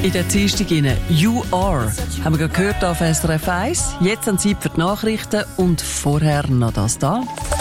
In der Dienstag «You Are» haben wir gehört auf SRF 1. Jetzt an Zeit für die Nachrichten und vorher noch das da.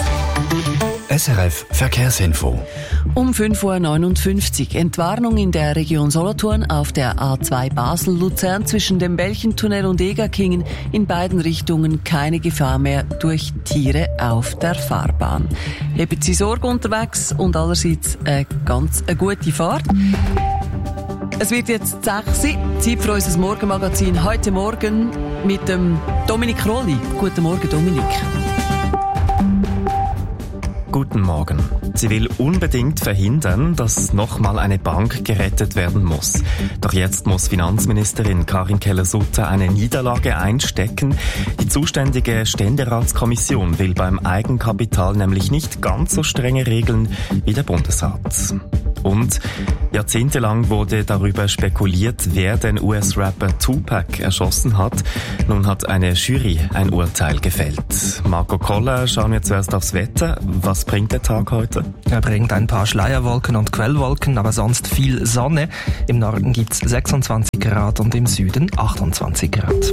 SRF Verkehrsinfo. Um 5.59 Uhr Entwarnung in der Region Solothurn auf der A2 Basel-Luzern zwischen dem Belchentunnel und Egakingen. In beiden Richtungen keine Gefahr mehr durch Tiere auf der Fahrbahn. Haben Sie Sorge unterwegs und allerseits eine gute Fahrt. Es wird jetzt 6 Uhr, Zeit für unser Morgenmagazin. Heute Morgen mit dem Dominik Rolli. Guten Morgen, Dominik. Guten Morgen. Sie will unbedingt verhindern, dass nochmal eine Bank gerettet werden muss. Doch jetzt muss Finanzministerin Karin Keller-Sutter eine Niederlage einstecken. Die zuständige Ständeratskommission will beim Eigenkapital nämlich nicht ganz so strenge Regeln wie der Bundesrat. Und jahrzehntelang wurde darüber spekuliert, wer den US-Rapper Tupac erschossen hat. Nun hat eine Jury ein Urteil gefällt. Marco Koller, schauen wir zuerst aufs Wetter. Was bringt der Tag heute? Er bringt ein paar Schleierwolken und Quellwolken, aber sonst viel Sonne. Im Norden gibt's 26 Grad und im Süden 28 Grad.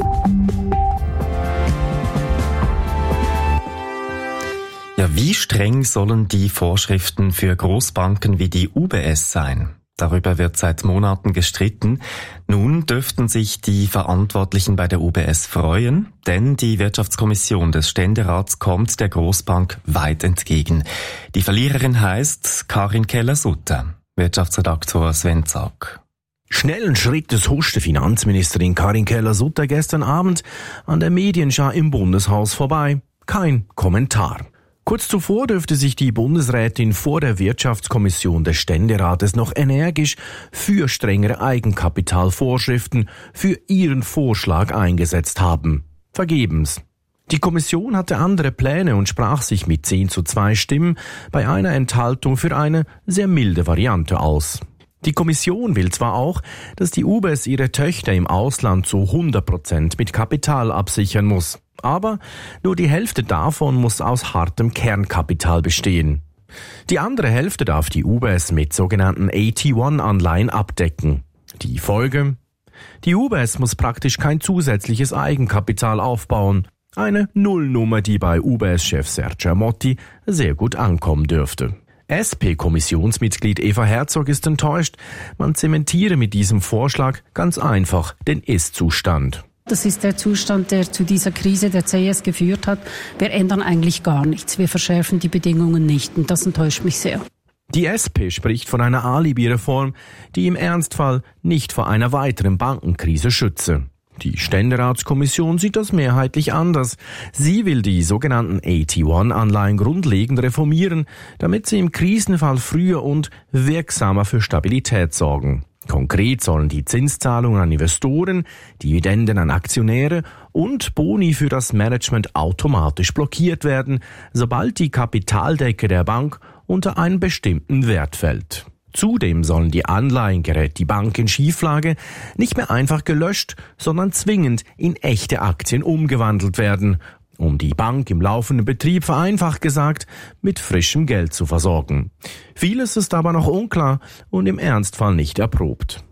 Ja, wie streng sollen die Vorschriften für Großbanken wie die UBS sein? Darüber wird seit Monaten gestritten. Nun dürften sich die Verantwortlichen bei der UBS freuen, denn die Wirtschaftskommission des Ständerats kommt der Großbank weit entgegen. Die Verliererin heißt Karin Keller-Sutter. Wirtschaftsredaktor Sven Zack. Schnellen Schrittes huschte Finanzministerin Karin Keller-Sutter gestern Abend an der Medienschau im Bundeshaus vorbei. Kein Kommentar. Kurz zuvor dürfte sich die Bundesrätin vor der Wirtschaftskommission des Ständerates noch energisch für strengere Eigenkapitalvorschriften für ihren Vorschlag eingesetzt haben. Vergebens. Die Kommission hatte andere Pläne und sprach sich mit 10:2 Stimmen bei einer Enthaltung für eine sehr milde Variante aus. Die Kommission will zwar auch, dass die UBS ihre Töchter im Ausland zu 100% mit Kapital absichern muss. Aber nur die Hälfte davon muss aus hartem Kernkapital bestehen. Die andere Hälfte darf die UBS mit sogenannten AT1-Anleihen abdecken. Die Folge? Die UBS muss praktisch kein zusätzliches Eigenkapital aufbauen. Eine Nullnummer, die bei UBS-Chef Sergio Motti sehr gut ankommen dürfte. SP-Kommissionsmitglied Eva Herzog ist enttäuscht. Man zementiere mit diesem Vorschlag ganz einfach den Ist-Zustand. Das ist der Zustand, der zu dieser Krise der CS geführt hat. Wir ändern eigentlich gar nichts. Wir verschärfen die Bedingungen nicht. Und das enttäuscht mich sehr. Die SP spricht von einer Alibi-Reform, die im Ernstfall nicht vor einer weiteren Bankenkrise schütze. Die Ständeratskommission sieht das mehrheitlich anders. Sie will die sogenannten AT1-Anleihen grundlegend reformieren, damit sie im Krisenfall früher und wirksamer für Stabilität sorgen. Konkret sollen die Zinszahlungen an Investoren, Dividenden an Aktionäre und Boni für das Management automatisch blockiert werden, sobald die Kapitaldecke der Bank unter einen bestimmten Wert fällt. Zudem sollen die Anleihen, gerät die Bank in Schieflage, nicht mehr einfach gelöscht, sondern zwingend in echte Aktien umgewandelt werden, um die Bank im laufenden Betrieb, vereinfacht gesagt, mit frischem Geld zu versorgen. Vieles ist aber noch unklar und im Ernstfall nicht erprobt.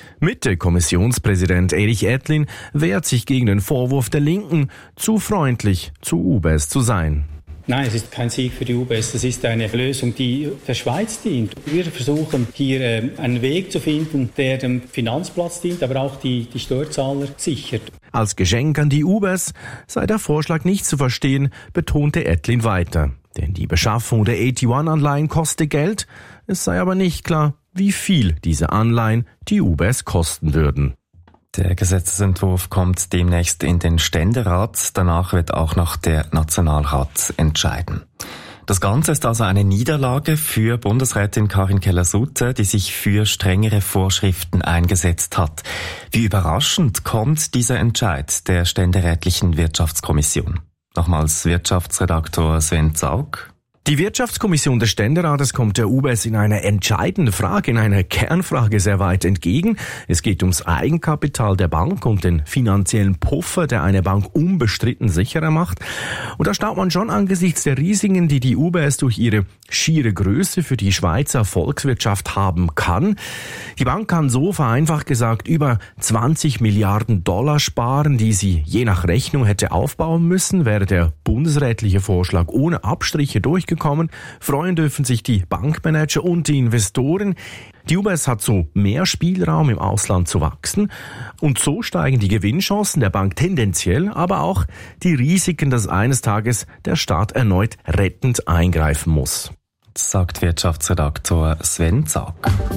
Mitte-Kommissionspräsident Erich Ettlin wehrt sich gegen den Vorwurf der Linken, zu freundlich zu UBS zu sein. Nein, es ist kein Sieg für die UBS, es ist eine Lösung, die der Schweiz dient. Wir versuchen hier einen Weg zu finden, der dem Finanzplatz dient, aber auch die Steuerzahler sichert. Als Geschenk an die UBS sei der Vorschlag nicht zu verstehen, betonte Ettlin weiter. Denn die Beschaffung der AT1-Anleihen koste Geld, es sei aber nicht klar, wie viel diese Anleihen die UBS kosten würden. Der Gesetzesentwurf kommt demnächst in den Ständerat. Danach wird auch noch der Nationalrat entscheiden. Das Ganze ist also eine Niederlage für Bundesrätin Karin Keller-Sutter, die sich für strengere Vorschriften eingesetzt hat. Wie überraschend kommt dieser Entscheid der ständerätlichen Wirtschaftskommission? Nochmals Wirtschaftsredaktor Sven Zaug. Die Wirtschaftskommission des Ständerates kommt der UBS in einer entscheidenden Frage, in einer Kernfrage sehr weit entgegen. Es geht ums Eigenkapital der Bank und den finanziellen Puffer, der eine Bank unbestritten sicherer macht. Und da staunt man schon angesichts der Risiken, die die UBS durch ihre schiere Größe für die Schweizer Volkswirtschaft haben kann. Die Bank kann so vereinfacht gesagt über 20 Milliarden Dollar sparen, die sie je nach Rechnung hätte aufbauen müssen, wäre der bundesrätliche Vorschlag ohne Abstriche durchgekommen. Freuen dürfen sich die Bankmanager und die Investoren. Die UBS hat so mehr Spielraum im Ausland zu wachsen und so steigen die Gewinnchancen der Bank tendenziell, aber auch die Risiken, dass eines Tages der Staat erneut rettend eingreifen muss. Sagt Wirtschaftsredaktor Sven Zack.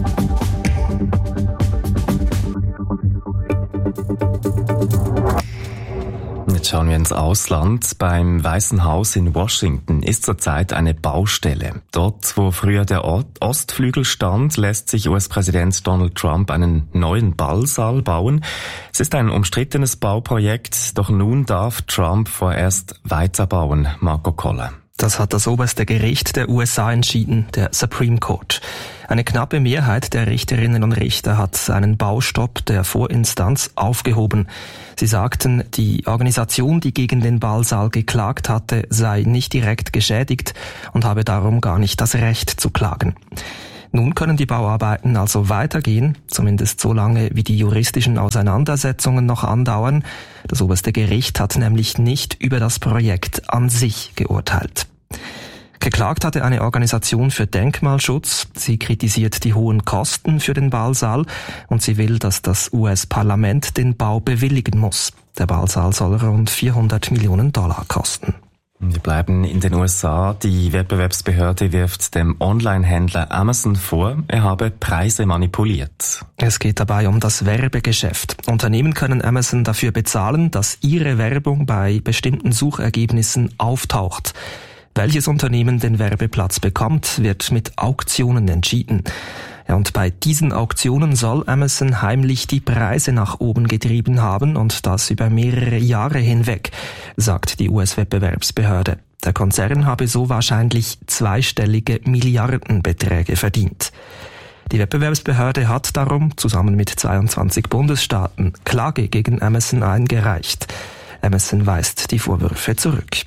Jetzt schauen wir ins Ausland. Beim Weißen Haus in Washington ist zurzeit eine Baustelle. Dort, wo früher der Ostflügel stand, lässt sich US-Präsident Donald Trump einen neuen Ballsaal bauen. Es ist ein umstrittenes Bauprojekt, doch nun darf Trump vorerst weiterbauen. Marco Koller. Das hat das oberste Gericht der USA entschieden, der Supreme Court. Eine knappe Mehrheit der Richterinnen und Richter hat einen Baustopp der Vorinstanz aufgehoben. Sie sagten, die Organisation, die gegen den Ballsaal geklagt hatte, sei nicht direkt geschädigt und habe darum gar nicht das Recht zu klagen. Nun können die Bauarbeiten also weitergehen, zumindest so lange, wie die juristischen Auseinandersetzungen noch andauern. Das oberste Gericht hat nämlich nicht über das Projekt an sich geurteilt. Geklagt hatte eine Organisation für Denkmalschutz. Sie kritisiert die hohen Kosten für den Ballsaal und sie will, dass das US-Parlament den Bau bewilligen muss. Der Ballsaal soll rund $400 Millionen kosten. Wir bleiben in den USA. Die Wettbewerbsbehörde wirft dem Online-Händler Amazon vor, er habe Preise manipuliert. Es geht dabei um das Werbegeschäft. Unternehmen können Amazon dafür bezahlen, dass ihre Werbung bei bestimmten Suchergebnissen auftaucht. Welches Unternehmen den Werbeplatz bekommt, wird mit Auktionen entschieden. Ja, und bei diesen Auktionen soll Amazon heimlich die Preise nach oben getrieben haben und das über mehrere Jahre hinweg, sagt die US-Wettbewerbsbehörde. Der Konzern habe so wahrscheinlich zweistellige Milliardenbeträge verdient. Die Wettbewerbsbehörde hat darum zusammen mit 22 Bundesstaaten Klage gegen Amazon eingereicht. Amazon weist die Vorwürfe zurück.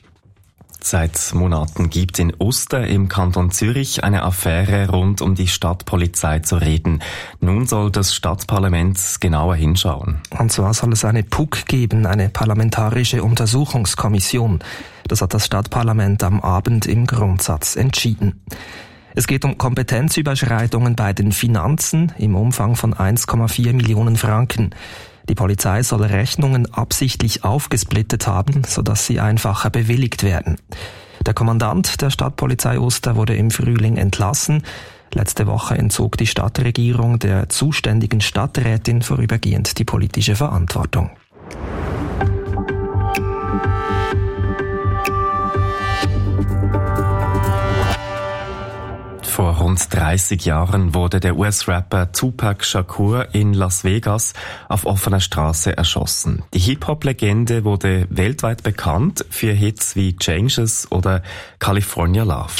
Seit Monaten gibt in Uster im Kanton Zürich eine Affäre rund um die Stadtpolizei zu reden. Nun soll das Stadtparlament genauer hinschauen. Und zwar soll es eine PUC geben, eine parlamentarische Untersuchungskommission. Das hat das Stadtparlament am Abend im Grundsatz entschieden. Es geht um Kompetenzüberschreitungen bei den Finanzen im Umfang von 1,4 Millionen Franken. Die Polizei soll Rechnungen absichtlich aufgesplittet haben, sodass sie einfacher bewilligt werden. Der Kommandant der Stadtpolizei Uster wurde im Frühling entlassen. Letzte Woche entzog die Stadtregierung der zuständigen Stadträtin vorübergehend die politische Verantwortung. Vor rund 30 Jahren wurde der US-Rapper Tupac Shakur in Las Vegas auf offener Straße erschossen. Die Hip-Hop-Legende wurde weltweit bekannt für Hits wie Changes oder California Love.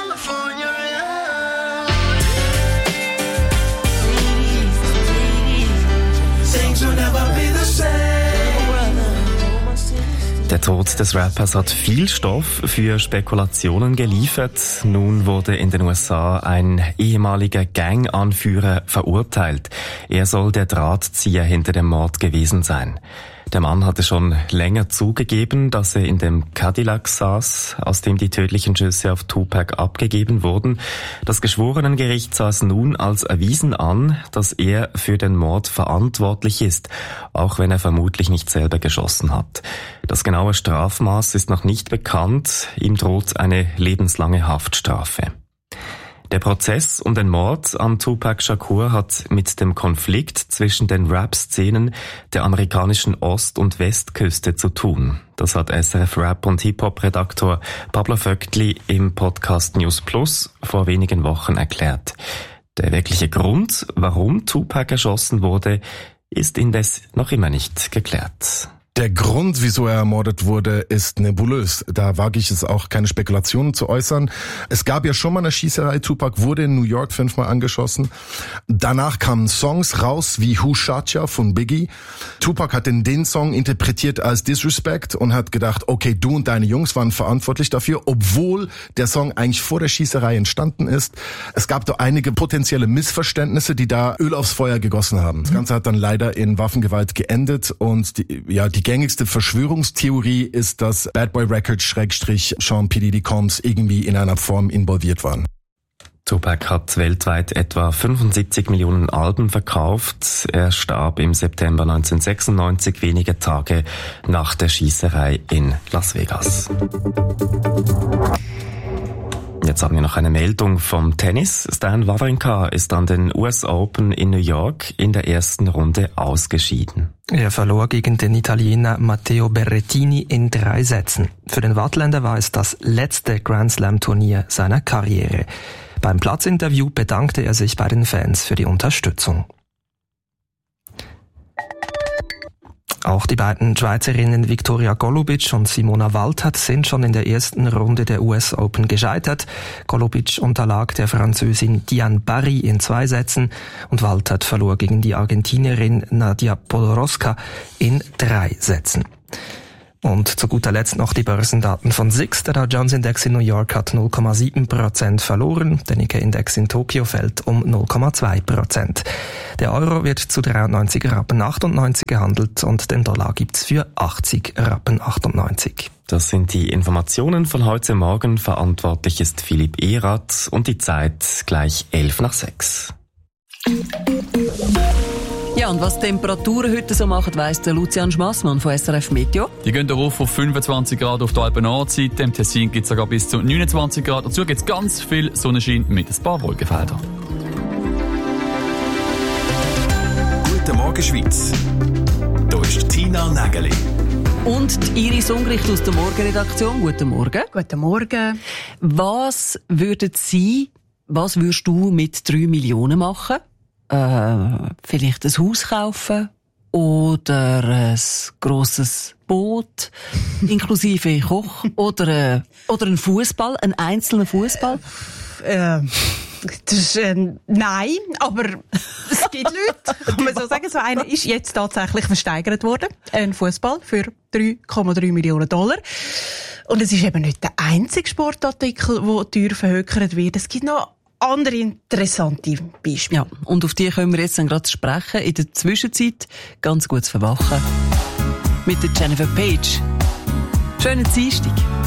Der Tod des Rappers hat viel Stoff für Spekulationen geliefert. Nun wurde in den USA ein ehemaliger Gang-Anführer verurteilt. Er soll der Drahtzieher hinter dem Mord gewesen sein. Der Mann hatte schon länger zugegeben, dass er in dem Cadillac saß, aus dem die tödlichen Schüsse auf Tupac abgegeben wurden. Das Geschworenengericht sah es nun als erwiesen an, dass er für den Mord verantwortlich ist, auch wenn er vermutlich nicht selber geschossen hat. Das genaue Strafmaß ist noch nicht bekannt. Ihm droht eine lebenslange Haftstrafe. Der Prozess um den Mord an Tupac Shakur hat mit dem Konflikt zwischen den Rap-Szenen der amerikanischen Ost- und Westküste zu tun. Das hat SRF-Rap- und Hip-Hop-Redaktor Pablo Vögtli im Podcast News Plus vor wenigen Wochen erklärt. Der wirkliche Grund, warum Tupac erschossen wurde, ist indes noch immer nicht geklärt. Der Grund, wieso er ermordet wurde, ist nebulös. Da wage ich es auch, keine Spekulationen zu äußern. Es gab ja schon mal eine Schießerei. Tupac wurde in New York 5-mal angeschossen. Danach kamen Songs raus wie Who Shot Ya von Biggie. Tupac hat den Song interpretiert als Disrespect und hat gedacht, okay, du und deine Jungs waren verantwortlich dafür, obwohl der Song eigentlich vor der Schießerei entstanden ist. Es gab da einige potenzielle Missverständnisse, die da Öl aufs Feuer gegossen haben. Das Ganze hat dann leider in Waffengewalt geendet und die gängigste Verschwörungstheorie ist, dass Bad Boy Records / Sean P. Diddy Combs irgendwie in einer Form involviert waren. Tupac hat weltweit etwa 75 Millionen Alben verkauft. Er starb im September 1996, wenige Tage nach der Schießerei in Las Vegas. Jetzt haben wir noch eine Meldung vom Tennis. Stan Wawrinka ist an den US Open in New York in der ersten Runde ausgeschieden. Er verlor gegen den Italiener Matteo Berrettini in 3 Sätzen. Für den Wattländer war es das letzte Grand Slam Turnier seiner Karriere. Beim Platzinterview bedankte er sich bei den Fans für die Unterstützung. Auch die beiden Schweizerinnen Viktoria Golubic und Simona Waltert sind schon in der ersten Runde der US Open gescheitert. Golubic unterlag der Französin Diane Barry in 2 Sätzen und Waltert verlor gegen die Argentinierin Nadia Podoroska in 3 Sätzen. Und zu guter Letzt noch die Börsendaten von SIX. Der Dow Jones Index in New York hat 0,7% verloren. Der Nikkei Index in Tokio fällt um 0,2%. Der Euro wird zu 93,98 Rappen gehandelt und den Dollar gibt's für 80,98 Rappen. Das sind die Informationen von heute Morgen. Verantwortlich ist Philipp Erath und die Zeit gleich 5:11. Ja, und was die Temperaturen heute so machen, weiss der Lucian Schmassmann von SRF Meteo. Die gehen darauf auf 25 Grad auf der Alpen-Nordseite. Im Tessin gibt es sogar bis zu 29 Grad. Dazu gibt es ganz viel Sonnenschein mit ein paar Wolkenfeldern. Guten Morgen, Schweiz. Hier ist Tina Nägeli. Und die Iris Ungericht aus der Morgenredaktion. Guten Morgen. Guten Morgen. Was würdest du mit 3 Millionen machen? Vielleicht ein Haus kaufen oder ein grosses Boot, inklusive Koch oder ein Fußball, einen einzelnen Fußball? Nein, aber es gibt Leute, kann man so sagen. So einer ist jetzt tatsächlich versteigert worden. Ein Fußball für $3,3 Millionen. Und es ist eben nicht der einzige Sportartikel, der teuer verhökert wird. Es gibt noch andere interessante Beispiele. Ja, und auf die können wir jetzt dann gerade sprechen. In der Zwischenzeit ganz gut verwachen. Mit der Jennifer Page. Schönen Dienstag.